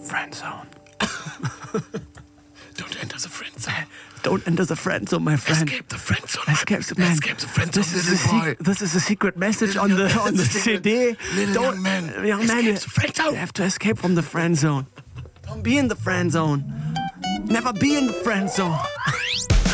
Friend zone. Don't enter the friend zone. Don't enter the friend zone, my friend. Escape the friend zone. Escape the man. Escape the friend zone, This is a secret message on the CD. Young man. Young man, Escape the friend zone. you have to escape from the friend zone. Don't be in the friend zone. Never be in the friend zone.